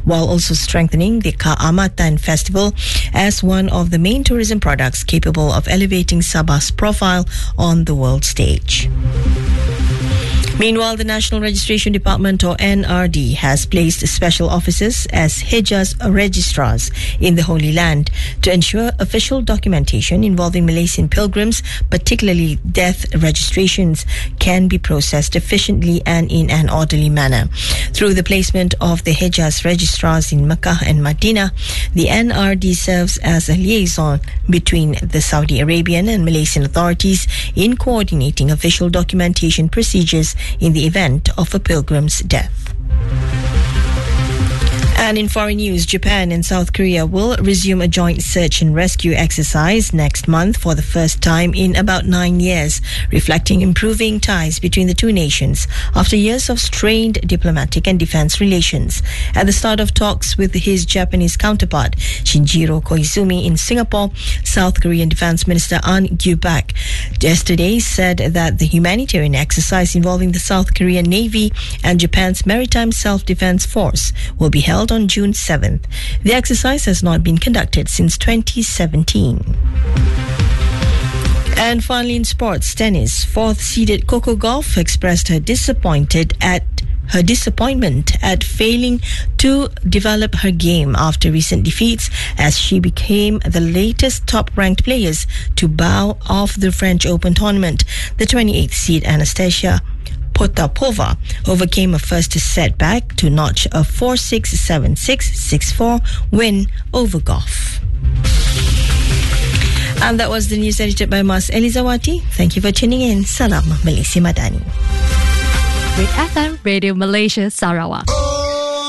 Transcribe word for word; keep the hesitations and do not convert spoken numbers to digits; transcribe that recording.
while also strengthening the Kaamatan Festival as one of the main tourism products capable of elevating Sabah's profile on the world stage. Meanwhile, the National Registration Department, or N R D, has placed special officers as Hijaz registrars in the Holy Land to ensure official documentation involving Malaysian pilgrims, particularly death registrations, can be processed efficiently and in an orderly manner. Through the placement of the Hijaz registrars in Mecca and Medina, the N R D serves as a liaison between the Saudi Arabian and Malaysian authorities in coordinating official documentation procedures in the event of a pilgrim's death. And in foreign news, Japan and South Korea will resume a joint search and rescue exercise next month for the first time in about nine years, reflecting improving ties between the two nations after years of strained diplomatic and defense relations. At the start of talks with his Japanese counterpart, Shinjiro Koizumi, in Singapore, South Korean Defense Minister An Gyu-bak yesterday said that the humanitarian exercise involving the South Korean Navy and Japan's Maritime Self-Defense Force will be held on June seventh. The exercise has not been conducted since twenty seventeen. And finally in sports, tennis, fourth-seeded Coco Gauff expressed her disappointed at her disappointment at failing to develop her game after recent defeats, as she became the latest top-ranked players to bow off the French Open tournament. The twenty-eighth seed Anastasia Potapova overcame a first setback to notch a four six, seven six, six four win over Gauff. And that was the news edited by Mas Elizawati. Thank you for tuning in. Salam Malaysia Madani. With F M Radio Malaysia Sarawak.